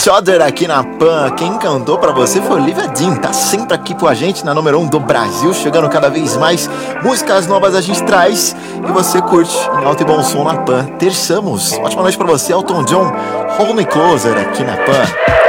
Shudder aqui na Pan. Quem cantou pra você foi Olivia Dean. Tá sempre aqui com a gente na número 1 do Brasil, chegando cada vez mais músicas novas a gente traz e você curte em alto e bom som na Pan. Terçamos. Ótima noite pra você, Elton John. Hold Me Closer aqui na Pan.